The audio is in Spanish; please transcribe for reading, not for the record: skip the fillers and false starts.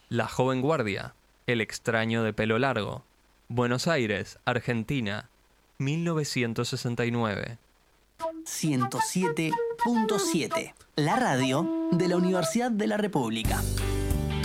La joven guardia, el extraño de pelo largo. Buenos Aires, Argentina, 1969. 107.7, la radio de la Universidad de la República.